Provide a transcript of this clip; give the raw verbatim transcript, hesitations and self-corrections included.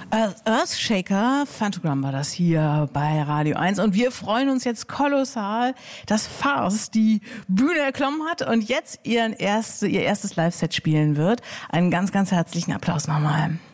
Earthshaker, Phantogram war das hier bei Radio eins und wir freuen uns jetzt kolossal, dass Farce die Bühne erklommen hat und jetzt ihren erste, ihr erstes Live-Set spielen wird. Einen ganz, ganz herzlichen Applaus nochmal.